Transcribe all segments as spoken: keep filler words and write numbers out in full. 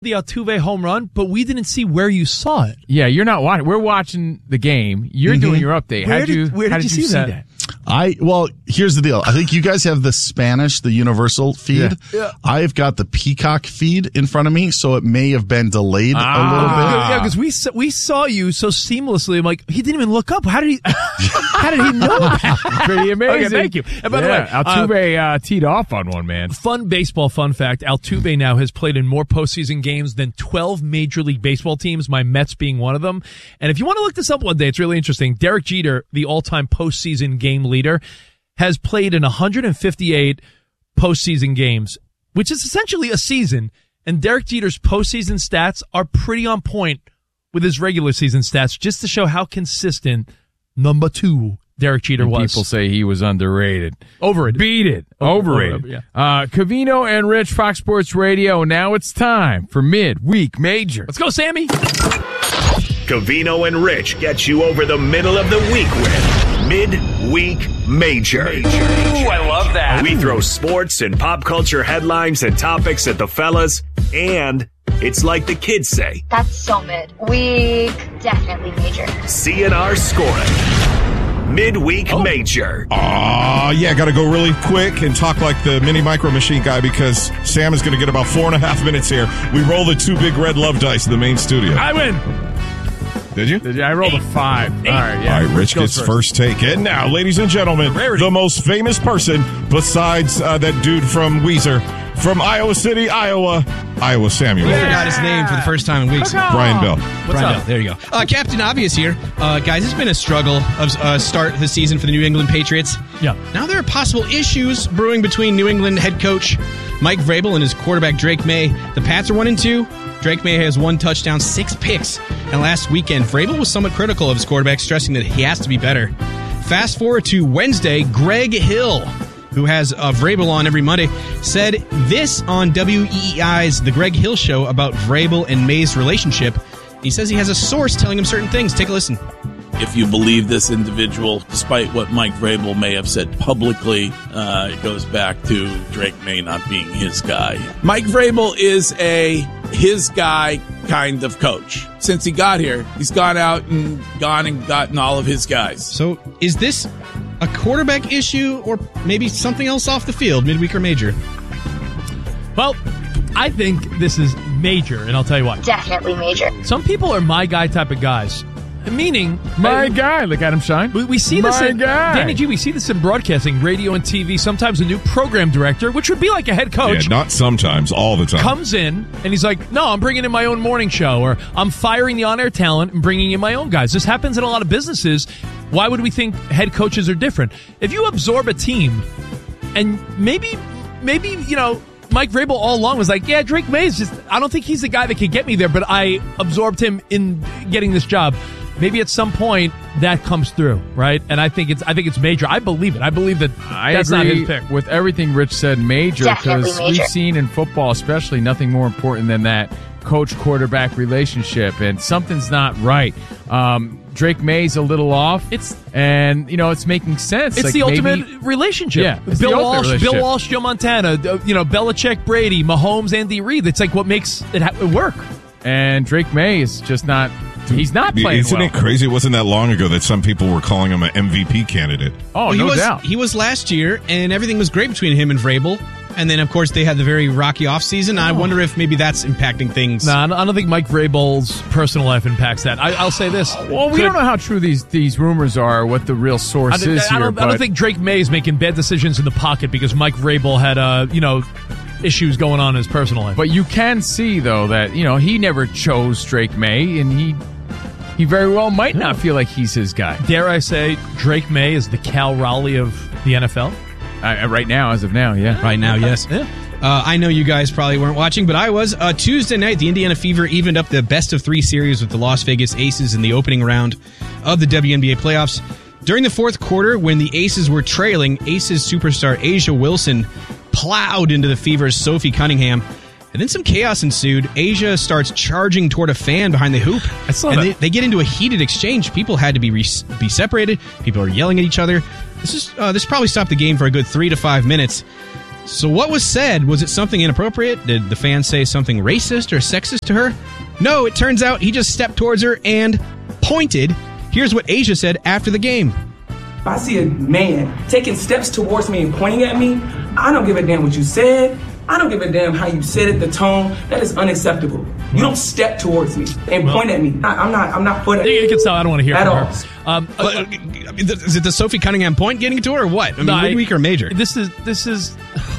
the Altuve home run, but we didn't see where you saw it. Yeah, you're not watching. We're watching the game. You're mm-hmm. doing your update. Where How'd did, you, where how did, did you, you see, see that? that? I well, here's the deal. I think you guys have the Spanish, the universal feed. Yeah. Yeah. I've got the Peacock feed in front of me, so it may have been delayed ah. a little bit. Yeah, because we saw, we saw you so seamlessly. I'm like, he didn't even look up. How did he? How did he know that? Pretty amazing. Okay, thank you. And by yeah, the way, Altuve uh, uh, teed off on one, man. Fun baseball fun fact: Altuve now has played in more postseason games than twelve Major League Baseball teams. My Mets being one of them. And if you want to look this up one day, it's really interesting. Derek Jeter, the all-time postseason game leader, has played in one hundred fifty-eight postseason games, which is essentially a season. And Derek Jeter's postseason stats are pretty on point with his regular season stats, just to show how consistent number two Derek Jeter and was. People say he was underrated. Overrated. Beat it. Overrated. Overrated, yeah. Uh, Covino and Rich, Fox Sports Radio. Now it's time for Midweek Major. Let's go, Sammy. Covino and Rich get you over the middle of the week with Midweek Major. Major. Ooh, I love that. We throw sports and pop culture headlines and topics at the fellas, and it's like the kids say. That's so mid. Week, definitely major. C N R scoring. Midweek oh. Major. Aw, uh, yeah, got to go really quick and talk like the mini micro machine guy because Sam is going to get about four and a half minutes here. We roll the two big red love dice in the main studio. I win. Did you? Did you? I rolled Eight. a five. Eight. All right, yeah. All right, Rich gets first. first take. And now, ladies and gentlemen, Rarity. the most famous person besides uh, that dude from Weezer, from Iowa City, Iowa, Iowa Samuel. We forgot his name for the first time in weeks. Brian Bell. What's Brian up? Bell. There you go. Uh, Captain Obvious here. Uh, guys, it's been a struggle of uh, start the season for the New England Patriots. Yeah. Now there are possible issues brewing between New England head coach Mike Vrabel and his quarterback Drake May. The Pats are one and two. Drake May has one touchdown, six picks. And last weekend, Vrabel was somewhat critical of his quarterback, stressing that he has to be better. Fast forward to Wednesday, Greg Hill, who has uh, Vrabel on every Monday, said this on W E E I's The Greg Hill Show about Vrabel and May's relationship. He says he has a source telling him certain things. Take a listen. If you believe this individual, despite what Mike Vrabel may have said publicly, uh, it goes back to Drake May not being his guy. Mike Vrabel is a his guy kind of coach. Since he got here, he's gone out and gone and gotten all of his guys. So is this a quarterback issue or maybe something else off the field, midweek or major? Well, I think this is major, and I'll tell you why. Definitely major. Some people are my guy type of guys. Meaning, my uh, guy. Look at him shine. We, we see my this in guy. Danny G. We see this in broadcasting, radio and T V. Sometimes a new program director, which would be like a head coach, yeah, not sometimes, all the time, comes in and he's like, "No, I'm bringing in my own morning show, or I'm firing the on-air talent and bringing in my own guys." This happens in a lot of businesses. Why would we think head coaches are different? If you absorb a team, and maybe, maybe you know. Mike Vrabel all along was like, yeah, Drake May is just, I don't think he's the guy that could get me there, but I absorbed him in getting this job. Maybe at some point that comes through, right? And I think it's I think it's major. I believe it. I believe that I that's agree not his pick. With everything Rich said, major, because we've seen in football especially nothing more important than that coach-quarterback relationship, and something's not right. Um, Drake May's a little off. It's and you know it's making sense. It's like the maybe, ultimate relationship. Yeah, Bill the Walsh, relationship. Bill Walsh, Joe Montana, uh, you know, Belichick, Brady, Mahomes, Andy Reid. It's like what makes it ha- work. And Drake May is just not. He's not playing Isn't well. it crazy? It wasn't that long ago that some people were calling him an M V P candidate. Oh, well, no he was, doubt. He was last year, and everything was great between him and Vrabel. And then, of course, they had the very rocky offseason. Oh. I wonder if maybe that's impacting things. No, nah, I don't think Mike Vrabel's personal life impacts that. I, I'll say this. Well, we Could, don't know how true these, these rumors are, what the real source I, is I, here. I don't, but... I don't think Drake May is making bad decisions in the pocket because Mike Vrabel had, uh, you know, issues going on in his personal life. But you can see, though, that, you know, he never chose Drake May, and he he very well might yeah. not feel like he's his guy. Dare I say Drake May is the Cal Raleigh of the N F L? Uh, right now, as of now, yeah. Right now, yes. Yeah. Uh, I know you guys probably weren't watching, but I was. Uh, Tuesday night, the Indiana Fever evened up the best of three series with the Las Vegas Aces in the opening round of the W N B A playoffs. During the fourth quarter, when the Aces were trailing, Aces superstar A'ja Wilson plowed into the Fever's Sophie Cunningham. And then some chaos ensued. A'ja starts charging toward a fan behind the hoop. I saw and that. They, they get into a heated exchange. People had to be re- be separated. People are yelling at each other. This is uh, this probably stopped the game for a good three to five minutes. So what was said? Was it something inappropriate? Did the fan say something racist or sexist to her? No, it turns out he just stepped towards her and pointed. Here's what Asia said after the game. If I see a man taking steps towards me and pointing at me, I don't give a damn what you said. I don't give a damn how you said it, the tone. That is unacceptable. You don't step towards me and point at me. I, I'm not. I'm not for that. You can tell I don't want to hear at from all. her. Um, But, uh, is it the Sophie Cunningham point getting to her or what? I mean, No, I- midweek or major? This is this is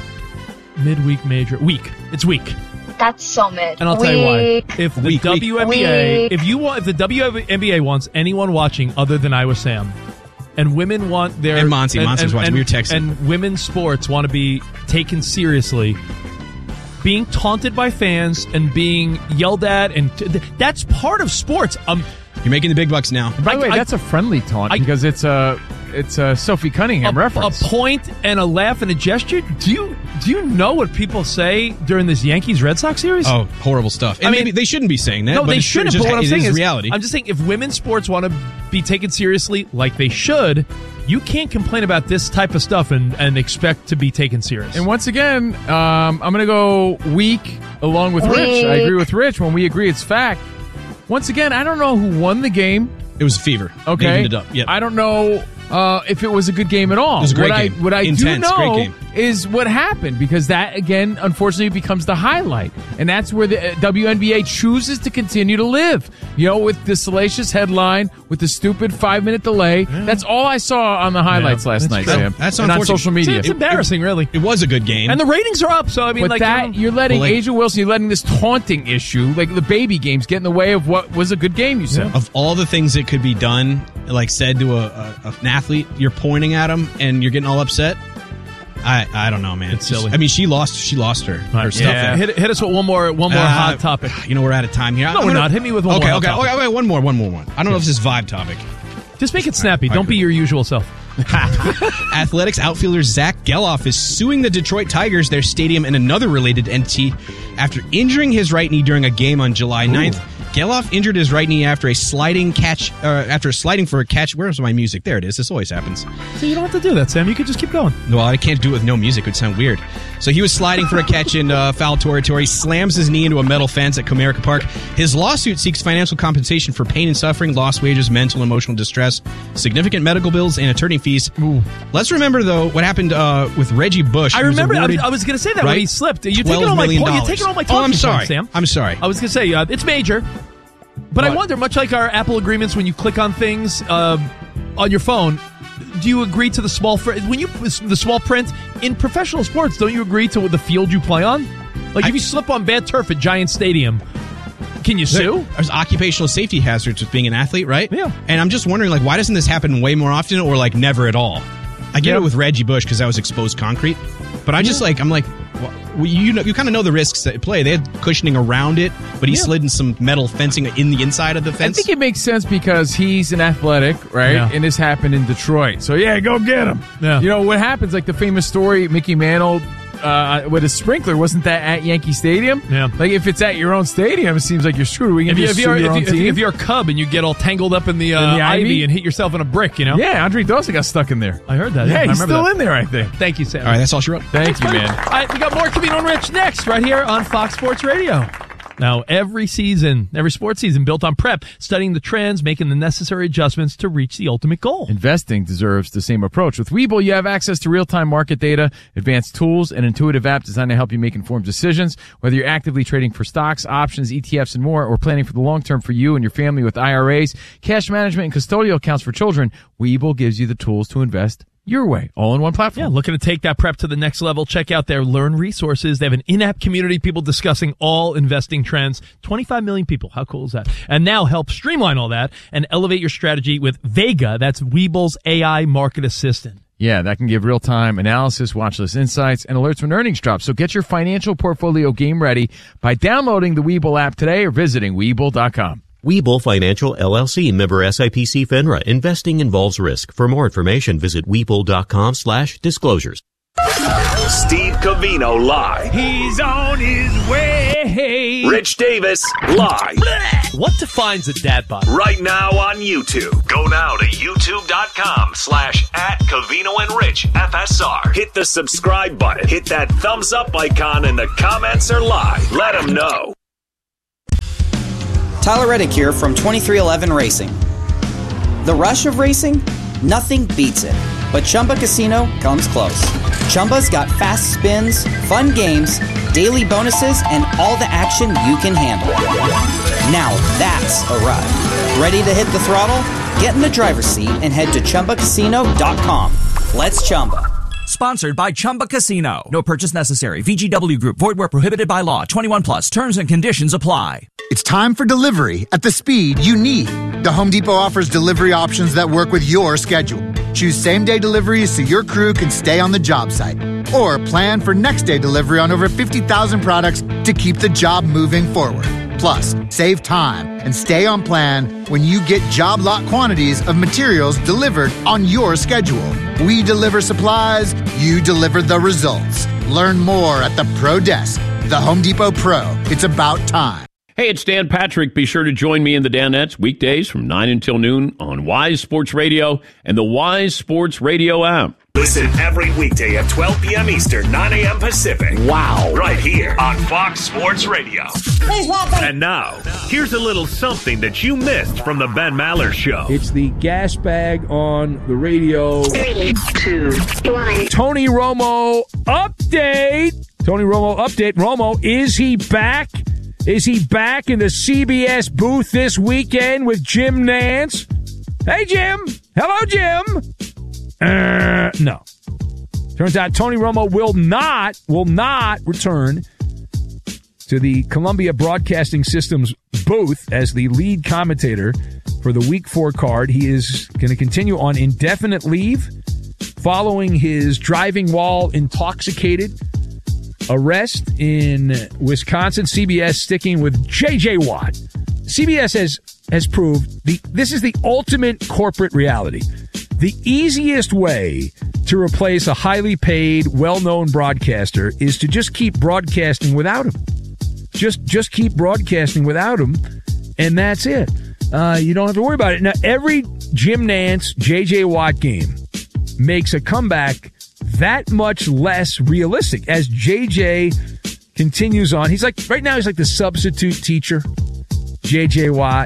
midweek major week. It's week, That's so mid. and I'll tell you why. Weak. If the Week, week. W N B A, Week. if you want, if the W N B A wants anyone watching other than Iowa Sam, and women want their And Monty. Monty's watching. We were texting. and women's sports want to be taken seriously. Being taunted by fans and being yelled at, and t- th- that's part of sports. Um, You're making the big bucks now. By the way, I- that's a friendly taunt I- because it's a it's a Sophie Cunningham a, reference. a point and a laugh and a gesture. Do you do you know what people say during this Yankees Red Sox series? Oh, horrible stuff. And I mean- maybe they shouldn't be saying that. No, but they it's true. shouldn't. It's But just- what I'm it saying is is, reality. I'm just saying, if women's sports want to be taken seriously, like they should, you can't complain about this type of stuff and, and expect to be taken serious. And once again, um, I'm going to go weak along with Rich. I agree with Rich. When we agree, it's fact. Once again, I don't know who won the game. It was a fever. They Okay, evened it up. Yep. I don't know uh, if it was a good game at all. It was a great what game. I, what I Intense, do great know game. is what happened, because that again, unfortunately, becomes the highlight, and that's where the uh, W N B A chooses to continue to live. You know, with the salacious headline, with the stupid five minute delay. That's all I saw on the highlights Yeah, last that's night, true. Sam. That's and on unfortunate. social it's, media. it's embarrassing, really. It was a good game. And the ratings are up, so I mean, But like that you know, you're letting Well, like- Asia Wilson, you're letting this taunting issue, like the baby games, get in the way of what was a good game. You said. of all the things that could be done, like said to a, a, an athlete, you're pointing at him and you're getting all upset. I I don't know, man. It's silly. I mean, she lost. She lost her her stuff. yeah, there. hit, hit us with one more one more Uh, hot topic. You know, we're out of time here. No, I'm we're gonna- not. Hit me with one okay, more Okay, hot okay, topic. okay. One more, one more, one. I don't know if this is vibe topic. Just make it snappy. Don't be your usual self. Athletics outfielder Zach Geloff is suing the Detroit Tigers, their stadium, and another related entity after injuring his right knee during a game on July ninth. Geloff injured his right knee after a sliding catch, uh, after sliding for a catch. Where's my music? There it is. This always happens. So you don't have to do that, Sam. You could just keep going. Well, I can't do it with no music. It would sound weird. So he was sliding for a catch in uh, foul territory, slams his knee into a metal fence at Comerica Park. His lawsuit seeks financial compensation for pain and suffering, lost wages, mental and emotional distress, significant medical bills, and attorney fees. Ooh. Let's remember, though, what happened uh, with Reggie Bush. I He was remember. I was, awarded- I was going to say that when right? he slipped. You're taking twelve all my million point. You're dollars. taking all my Oh, talking I'm points, sorry. Sam. I'm sorry. I was going to say uh, it's major, but I What? wonder, much like our Apple agreements, when you click on things um, on your phone, do you agree to the small fr- when you the small print in professional sports? Don't you agree to the field you play on? Like I- if you slip on bad turf at Giant Stadium, can you sue? There's occupational safety hazards with being an athlete, right? Yeah. And I'm just wondering, like, why doesn't this happen way more often or, like, never at all? I get Yeah. it with Reggie Bush because that was exposed concrete. But I just, like, I'm like, well, you know, you kind of know the risks at play. They had cushioning around it, but he Yeah. slid in some metal fencing in the inside of the I fence. think it makes sense because he's an athletic, right? Yeah. And this happened in Detroit. So, yeah, go get him. Yeah. You know, what happens, like the famous story, Mickey Mantle uh, with a sprinkler, wasn't that at Yankee Stadium? Yeah. Like, if it's at your own stadium, it seems like you're screwed. We can If, you, just if, sue you're, your if, own you, if, you, team. if you're a Cub and you get all tangled up in the, uh, In the ivy, ivy? and hit yourself in a brick, you know? Yeah, Andre Dawson got stuck in there. I heard that. Yeah, I he's remember still that. in there, I think. Thank you, Sam. all right, that's all she wrote. Thank you, man. All right, we got more Covino and Rich next, right here on Fox Sports Radio. Now, every season, every sports season built on prep, studying the trends, making the necessary adjustments to reach the ultimate goal. Investing deserves the same approach. With Webull, you have access to real-time market data, advanced tools, and intuitive app designed to help you make informed decisions. Whether you're actively trading for stocks, options, E T Fs, and more, or planning for the long term for you and your family with I R As, cash management, and custodial accounts for children, Webull gives you the tools to invest your way, all in one platform. Yeah, looking to take that prep to the next level. Check out their Learn resources. They have an in-app community, people discussing all investing trends. twenty-five million people. How cool is that? And now help streamline all that and elevate your strategy with Vega. That's Webull's A I market assistant. Yeah, that can give real-time analysis, watch list insights, and alerts when earnings drop. So get your financial portfolio game ready by downloading the Webull app today or visiting Webull dot com. Webull Financial, L L C, member S I P C FINRA. Investing involves risk. For more information, visit Webull dot com slash disclosures. Steve Covino live. He's on his way. Rich Davis live. What defines a dad bod? Right now on YouTube. Go now to youtube.com slash at Covino and Rich F S R. Hit the subscribe button. Hit that thumbs up icon and the comments are live. Let them know. Tyler Reddick here from twenty-three eleven Racing. The rush of racing? Nothing beats it. But Chumba Casino comes close. Chumba's got fast spins, fun games, daily bonuses, and all the action you can handle. Now that's a ride. Ready to hit the throttle? Get in the driver's seat and head to Chumba Casino dot com. Let's Chumba. Sponsored by Chumba Casino. No purchase necessary. V G W Group. Void where prohibited by law. twenty-one plus. Terms and conditions apply. It's time for delivery at the speed you need. The Home Depot offers delivery options that work with your schedule. Choose same-day deliveries so your crew can stay on the job site. Or plan for next-day delivery on over fifty thousand products to keep the job moving forward. Plus, save time and stay on plan when you get job lot quantities of materials delivered on your schedule. We deliver supplies, you deliver the results. Learn more at the Pro Desk. The Home Depot Pro. It's about time. Hey, it's Dan Patrick. Be sure to join me in the Danettes weekdays from nine until noon on Wise Sports Radio and the Wise Sports Radio app. Listen every weekday at twelve p.m. Eastern, nine a.m. Pacific. Wow. Right here on Fox Sports Radio. And now, here's a little something that you missed from the Ben Maller Show. It's the gas bag on the radio. Three, two, one. Tony Romo update. Tony Romo update. Romo, is he back? Is he back in the C B S booth this weekend with Jim Nance? Hey, Jim. Hello, Jim. Uh, no. Turns out Tony Romo will not, will not return to the Columbia Broadcasting System's booth as the lead commentator for the Week four card. He is going to continue on indefinite leave following his driving while intoxicated arrest in Wisconsin. C B S sticking with J J. Watt. C B S has, has proved the this is the ultimate corporate reality. The easiest way to replace a highly paid, well-known broadcaster is to just keep broadcasting without him. Just just keep broadcasting without him, and that's it. Uh, you don't have to worry about it. Now, every Jim Nance, J J. Watt game makes a comeback that much less realistic as J J continues on. He's like, right now, he's like the substitute teacher, J J. Watt,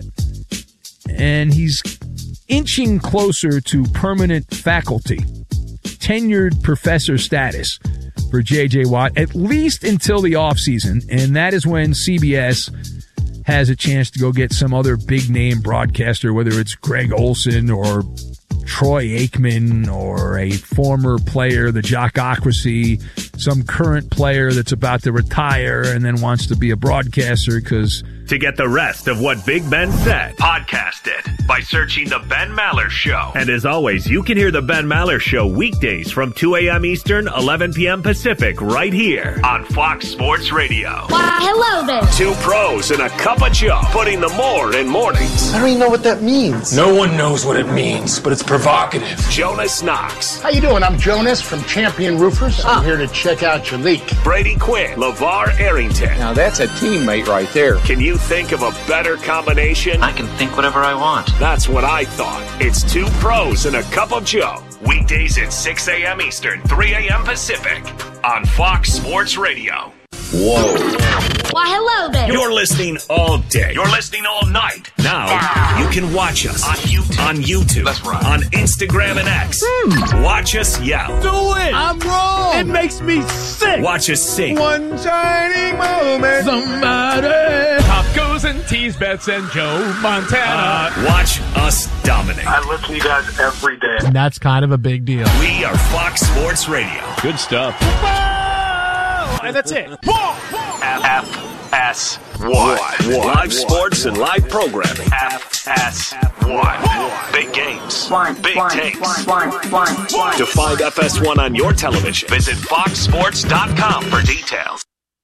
and he's inching closer to permanent faculty, tenured professor status for J J. Watt, at least until the offseason, and that is when C B S has a chance to go get some other big-name broadcaster, whether it's Greg Olson or Troy Aikman or a former player, the Jockocracy, some current player that's about to retire and then wants to be a broadcaster because... To get the rest of what Big Ben said, podcast it by searching The Ben Maller Show. And as always, you can hear The Ben Maller Show weekdays from two a.m. Eastern, eleven p.m. Pacific, right here on Fox Sports Radio. Why, hello there. Two pros and a cup of Joe, putting the more in mornings. I don't even know what that means. No one knows what it means, but it's provocative. Jonas Knox. How you doing? I'm Jonas from Champion Roofers. I'm here to check out your leak. Brady Quinn. LeVar Arrington. Now that's a teammate right there. Can you think of a better combination? I can think whatever I want. That's what I thought. It's two pros and a cup of Joe. Weekdays at six a.m. Eastern, three a.m. Pacific on Fox Sports Radio. Whoa. Why, hello there. You're listening all day. You're listening all night. Now, you can watch us on YouTube. On YouTube. That's right. On Instagram and X. Hmm. Watch us yell. Do it. I'm wrong. It makes me sick. Watch us sing. One shining moment. Somebody. Pop goes and tease Bets and Joe Montana. Uh, watch us dominate. I listen to you guys every day. And that's kind of a big deal. We are Fox Sports Radio. Good stuff. And that's it. F S one. Live sports and live programming. F S one. Big games. Big takes. To find F S one on your television, visit fox sports dot com for details.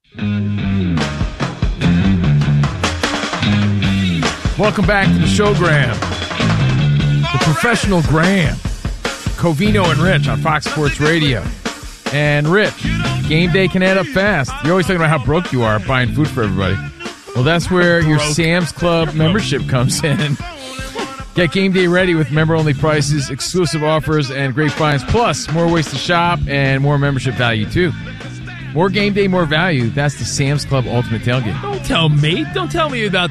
Welcome back to the show, Graham. The professional Graham. Covino and Rich on Fox Sports Radio. And Rich, game day can add up fast. You're always talking about how broke you are buying food for everybody. Well, that's where your Sam's Club membership comes in. Get game day ready with member-only prices, exclusive offers, and great finds. Plus, more ways to shop and more membership value, too. More game day, more value. That's the Sam's Club Ultimate Tailgate. Don't tell me. Don't tell me about